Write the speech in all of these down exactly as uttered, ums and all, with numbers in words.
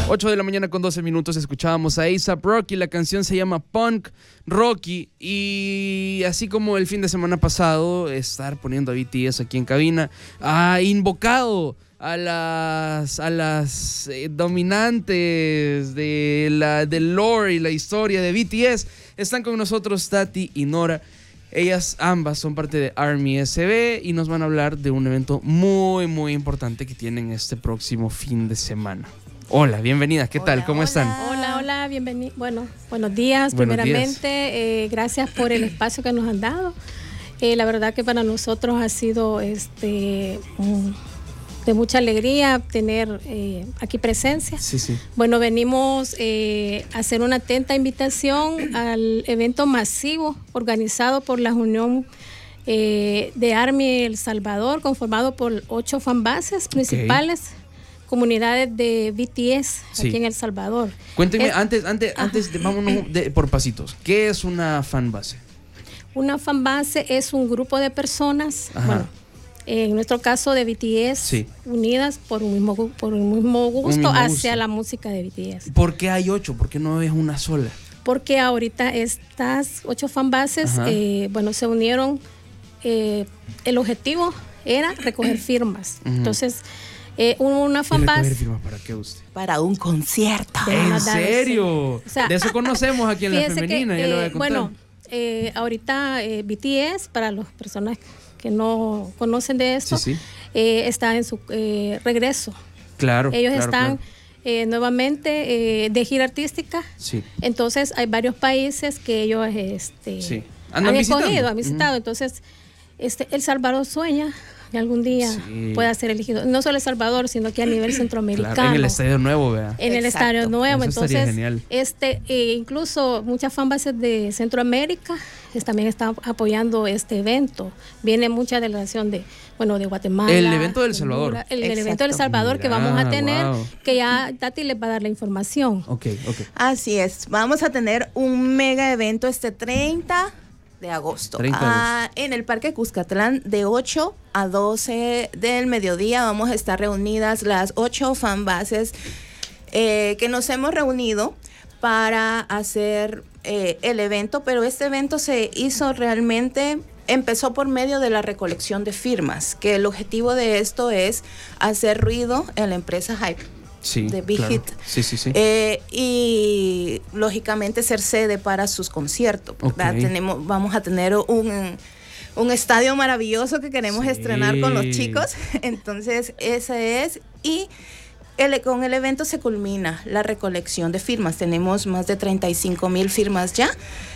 ocho de la mañana con doce minutos escuchábamos a A$AP Rocky. La canción se llama Punk Rocky. Y así como el fin de semana pasado, estar poniendo a B T S aquí en cabina, ha invocado a las, a las eh, dominantes de la, del lore y la historia de B T S. Están con nosotros Tati y Nora. Ellas ambas son parte de ARMY S B y nos van a hablar de un evento muy, muy importante que tienen este próximo fin de semana. Hola, bienvenidas, ¿qué hola, tal? ¿Cómo hola. están? Hola, hola, bienvenidos. Bueno, buenos días, buenos primeramente. Días. Eh, gracias por el espacio que nos han dado. Eh, la verdad que para nosotros ha sido este um, de mucha alegría tener eh, aquí presencia. Sí, sí. Bueno, venimos eh, a hacer una atenta invitación al evento masivo organizado por la Unión eh, de ARMY El Salvador, conformado por ocho fanbases principales. Okay. Comunidades de B T S sí. Aquí en El Salvador. Cuénteme, es, antes, antes, antes de, vámonos de, por pasitos. ¿Qué es una fanbase? Una fanbase es un grupo de personas, Ajá. bueno, en nuestro caso de B T S, sí. unidas por un mismo, por un mismo gusto un mismo hacia gusto. La música de B T S. ¿Por qué hay ocho? ¿Por qué no es una sola? Porque ahorita estas ocho fanbases, eh, bueno, se unieron. Eh, el objetivo era recoger firmas. Uh-huh. Entonces, Eh, una fanbase. ¿Para qué usted? Para un concierto. ¿En serio? O sea, de eso conocemos aquí en La Femenina. Que, ya eh, lo voy a contar. Bueno, eh, ahorita eh, B T S, para las personas que no conocen de esto, sí, sí. Eh, está en su eh, regreso. Claro. Ellos claro, están claro. Eh, nuevamente eh, de gira artística. Sí. Entonces, hay varios países que ellos este, sí. han escogido, han visitado. Uh-huh. Entonces, este, El Salvador sueña que algún día sí. pueda ser elegido, no solo El Salvador, sino que a nivel centroamericano. Claro, en el Estadio Nuevo, ¿verdad? En Exacto. el Estadio Nuevo, Eso entonces, genial. este, eh, incluso muchas fanbases de Centroamérica es, también están apoyando este evento. Viene mucha delegación de, bueno, de Guatemala. El evento del Salvador. Honduras, el, el evento del Salvador Mira, que vamos a tener, wow. que ya Tati les va a dar la información. Ok, ok. Así es, vamos a tener un mega evento este treinta de agosto, treinta de agosto. Ah, en el Parque Cuscatlán de ocho a doce del mediodía. Vamos a estar reunidas las ocho fanbases eh, que nos hemos reunido para hacer eh, el evento, pero este evento se hizo realmente, empezó por medio de la recolección de firmas, que el objetivo de esto es hacer ruido en la empresa Hype. Sí, de Big claro. Hit. Sí, sí, sí. Eh, y lógicamente ser sede para sus conciertos. Okay. Tenemos, vamos a tener un, un estadio maravilloso que queremos sí. estrenar con los chicos. Entonces, ese es. Y el, con el evento se culmina la recolección de firmas. Tenemos más de treinta y cinco mil firmas ya.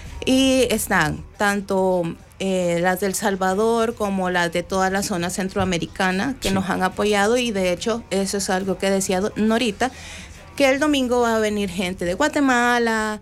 Y están tanto eh, las del Salvador como las de toda la zona centroamericana que sí. nos han apoyado, y de hecho eso es algo que decía Norita, que el domingo va a venir gente de Guatemala,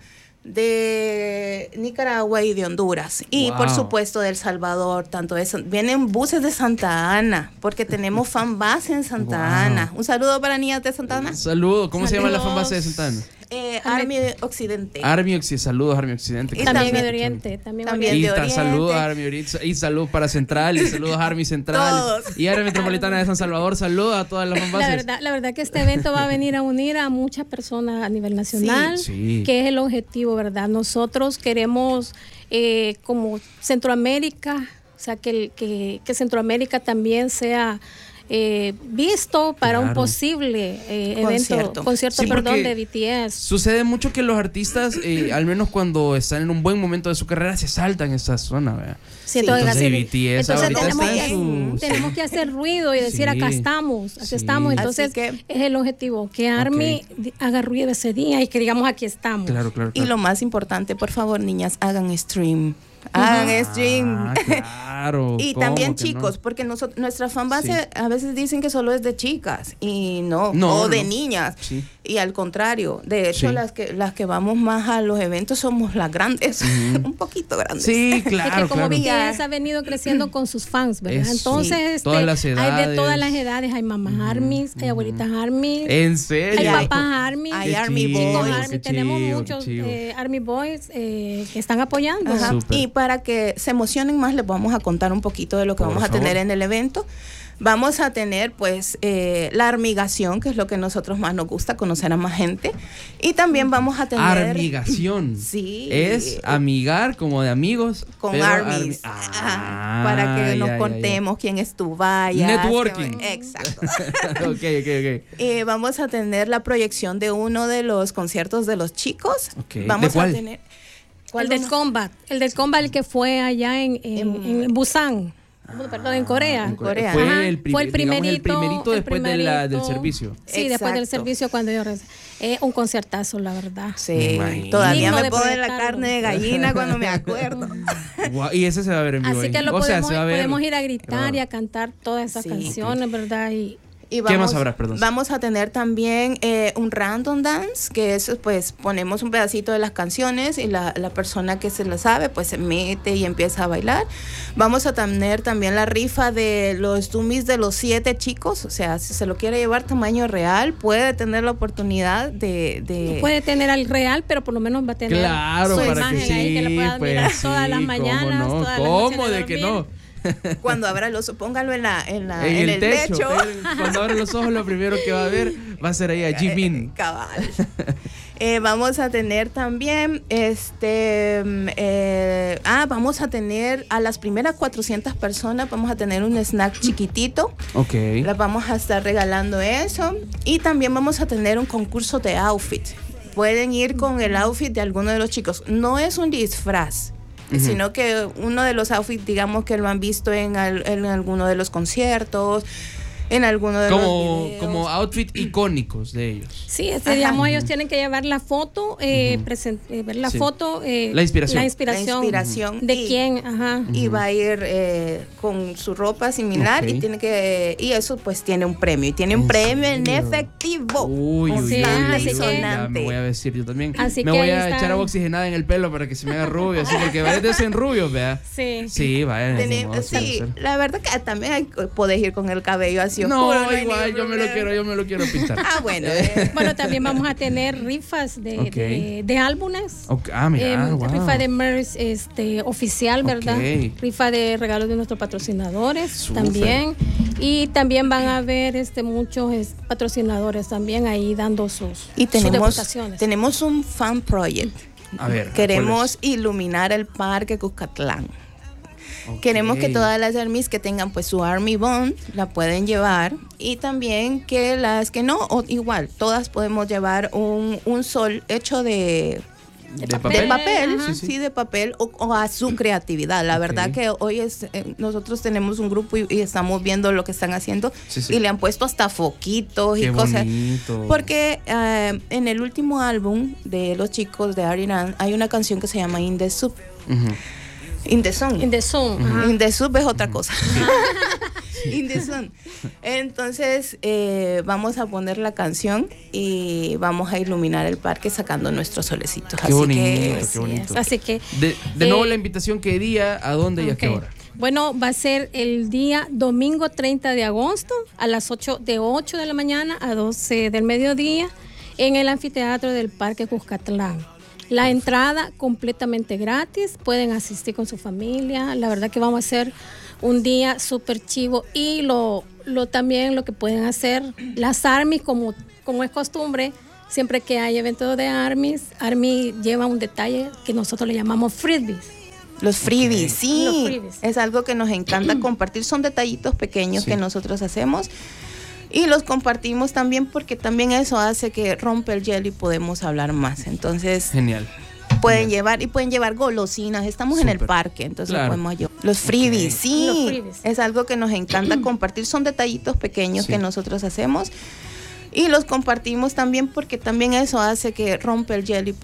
de Nicaragua y de Honduras, y wow. por supuesto de El Salvador. Tanto eso, vienen buses de Santa Ana, porque tenemos fanbase en Santa wow. Ana. Un saludo para niñas de Santa Ana. Un saludo, ¿cómo Saludos. se llama la fanbase de Santa Ana? Eh, ARMY Occidente. ARMY Occidente, saludos ARMY Occidente. Y también de Oriente, también, también Oriente. de Oriente. Saludos a ARMY Oriente, y saludos para Central, y saludos a ARMY Central. Todos. Y Área Metropolitana de San Salvador, saludos a todas las fanbases. La verdad, la verdad que este evento va a venir a unir a muchas personas a nivel nacional, sí, sí. que es el objetivo, ¿verdad? Nosotros queremos, eh, como Centroamérica, o sea, que, que, que Centroamérica también sea Eh, visto para claro. un posible eh, concierto, evento, concierto sí, perdón, de B T S. Sucede mucho que los artistas, eh, al menos cuando están en un buen momento de su carrera, se saltan esa zona, ¿verdad? Sí, entonces, entonces B T S entonces tenemos, está que, su, tenemos que hacer ruido y decir, sí, acá estamos, aquí sí. estamos. Entonces que, es el objetivo, que ARMY okay. haga ruido ese día y que digamos, aquí estamos. Claro, claro, claro. Y lo más importante, por favor, niñas, hagan stream. Hagan ah, stream. Claro. Y también chicos, no? porque nosotros, nuestra fanbase sí. a veces dicen que solo es de chicas y no, no o de no. niñas. Sí. Y al contrario, de hecho, sí. las que las que vamos más a los eventos somos las grandes, uh-huh. un poquito grandes. Sí, claro. Es que como claro. B T S ha venido creciendo con sus fans, ¿verdad? Es, Entonces, sí. este, todas las edades. hay de todas las edades, hay mamás uh-huh. ARMYs, hay abuelitas ARMYs. ¿En serio? Hay papás ARMYs. Hay ARMY Boys. ARMY. Tenemos chivo, muchos eh, ARMY Boys eh, que están apoyando. Y para que se emocionen más, les vamos a contar un poquito de lo que Por vamos a favor. tener en el evento. Vamos a tener pues eh, la armigación, que es lo que a nosotros más nos gusta, conocer a más gente. Y también vamos a tener... Armigación. Sí. Es amigar como de amigos. Con armies. Armi ah, para que nos ya, contemos ya, ya. quién es tu vaya. Networking. Que, exacto. ok, ok, ok. Eh, vamos a tener la proyección de uno de los conciertos de los chicos. Okay. Vamos ¿De cuál? a tener... ¿Cuál el del Combat. El del Combat, el que fue allá en, en, en, en Busan. Perdón, en Corea. En Corea. Fue, Ajá. el, prim fue el primerito, el primerito después el primerito, de la, del servicio. Sí, Exacto. después del servicio cuando yo regresé. Es un concertazo, la verdad. Sí, todavía me pongo la carne de gallina cuando me acuerdo. Wow, y ese se va a ver en vivo. Así que lo o podemos, sea, se va a ver... podemos ir a gritar claro. y a cantar todas esas sí, canciones, sí. ¿verdad? Y Y vamos, ¿qué más habrá, perdón? Vamos a tener también eh, un random dance, que es, pues, ponemos un pedacito de las canciones y la, la persona que se la sabe, pues, se mete y empieza a bailar. Vamos a tener también la rifa de los dummies de los siete chicos, o sea, si se lo quiere llevar tamaño real, puede tener la oportunidad de... de... Puede tener al real, pero por lo menos va a tener claro, su para imagen que sí, ahí que le pueda pues, mirar sí, todas las mañanas, ¿cómo no? todas ¿Cómo las noches de que dormir. no? Cuando abra los ojos, póngalo en, la, en, la, en, en el, el techo. techo. Cuando abra los ojos, lo primero que va a ver va a ser ahí a Jimin. Cabal. Eh, vamos a tener también, este, eh, ah, vamos a tener a las primeras cuatrocientas personas, vamos a tener un snack chiquitito. Ok. Les vamos a estar regalando eso. Y también vamos a tener un concurso de outfit. Pueden ir con el outfit de alguno de los chicos. No es un disfraz. Uh-huh. Sino que uno de los outfits, digamos que lo han visto en, al, en alguno de los conciertos, en alguno de como, los videos. Como outfit icónicos de ellos. Sí, este, digamos, ellos tienen que llevar la foto, eh, uh-huh. present, eh, ver la sí. foto, eh, la inspiración. La inspiración, la inspiración de y, quién, ajá. Y va a ir eh, con su ropa similar okay. y tiene que y eso pues tiene un premio y tiene un premio en efectivo. Uy, uy, sí, uy, así uy, que, ya me voy a vestir yo también. Así me que voy a está. echar agua oxigenada en el pelo para que se me haga rubio, así porque varios de en rubios, vea. Sí. Sí, vaya. Tenemos, sí, la verdad que también hay, podés ir con el cabello así no, oscuro. No, igual yo me lo quiero, yo me lo quiero pintar. Ah, bueno. Eh. Bueno, también vamos a tener rifas de, okay. de, de álbumes. Okay. Ah, mira, eh, wow. Rifa de merch este, oficial, ¿verdad? Okay. Rifa de regalos de nuestros patrocinadores Super. También. Y también van a haber este, muchos es, patrocinadores también ahí dando sus, y tenemos, sus tenemos un fan project. A ver, queremos iluminar el Parque Cuscatlán. Okay. Queremos que todas las armies que tengan pues su Army Bond la pueden llevar y también que las que no, o igual, todas podemos llevar un, un sol hecho de, de, de papel, de papel sí, sí. sí, de papel o, o a su creatividad. La okay. verdad que hoy es eh, nosotros tenemos un grupo y, y estamos viendo lo que están haciendo sí, sí. y le han puesto hasta foquitos Qué y cosas. Bonito. Porque eh, en el último álbum de los chicos de Ariana hay una canción que se llama In the Soup. Uh-huh. In the Sun. In the Sun. Uh-huh. In the Sun es otra cosa. In the Sun. Entonces, eh, vamos a poner la canción y vamos a iluminar el parque sacando nuestros solecitos. Qué así bonito, que, qué bonito. Así que. De, de nuevo, eh, la invitación, ¿qué día, a dónde okay. y a qué hora? Bueno, va a ser el día domingo treinta de agosto a las ocho, de ocho de la mañana a doce del mediodía en el anfiteatro del Parque Cuscatlán. La entrada completamente gratis, pueden asistir con su familia. La verdad que vamos a hacer un día súper chivo y lo, lo también lo que pueden hacer las armies, como, como es costumbre, siempre que hay eventos de armies, Army lleva un detalle que nosotros le llamamos freebies. Los freebies, okay. sí, Los freebies. Es algo que nos encanta compartir, son detallitos pequeños sí. que nosotros hacemos. Y los compartimos también porque también eso hace que rompe el hielo y podemos hablar más. Entonces, genial. Pueden genial. llevar y pueden llevar golosinas. Estamos Super. En el parque, entonces claro. lo podemos llevar. Los freebies, okay. sí. Los freebies. Es algo que nos encanta compartir. Son detallitos pequeños sí. que nosotros hacemos y los compartimos también porque también eso hace que rompe el hielo y